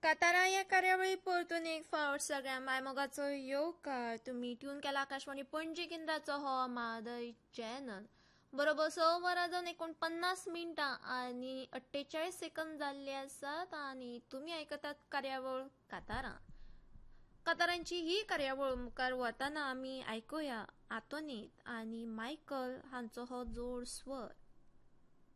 कातारा या कार्यावळी परतून एक फावट सगळ्या मायमोगाचो येवकार तुम्ही ट्यून केला आकाशवाणी पणजी केंद्राचो हो मादय चॅनल बरोबर 6:49 आणि 48 सेकंद जाल्ले आसात आणि तुम्ही आयकतात कार्यावळ कातारांची ही कार्यावळ मुखार वताना आमी आयकुया आतोनीत आणि मायकल हांचो हो जोड स्वर.